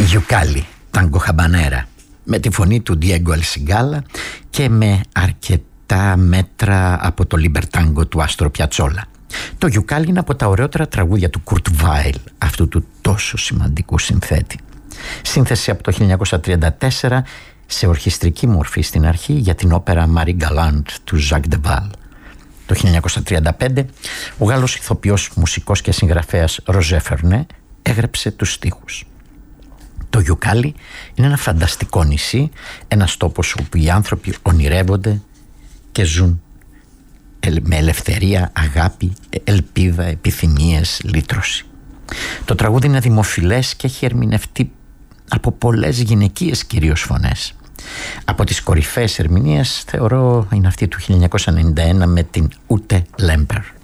Γιουκάλι, τάγκο χαμπανέρα, με τη φωνή του Ντιέγκο Αλσιγκάλα και με αρκετά μέτρα από το λιμπερτάγκο του Άστρο Πιατσόλα. Το Γιουκάλι είναι από τα ωραιότερα τραγούδια του Κουρτ Βάιλ, αυτού του τόσο σημαντικού συνθέτη. Σύνθεση από το 1934 σε ορχιστρική μορφή στην αρχή για την όπερα Marie Galante του Jacques Deval. Το 1935 ο Γάλλος ηθοποιός, μουσικός και συγγραφέας Ροζέ Φερνέ έγραψε τους στίχους. Το Γιουκάλι είναι ένα φανταστικό νησί, ένας τόπος όπου οι άνθρωποι ονειρεύονται και ζουν με ελευθερία, αγάπη, ελπίδα, επιθυμίες, λύτρωση. Το τραγούδι είναι δημοφιλές και έχει ερμηνευτεί από πολλές γυναικείες κυρίως φωνές. Από τις κορυφαίες ερμηνείες θεωρώ είναι αυτή του 1991 με την Ούτε Λέμπερ.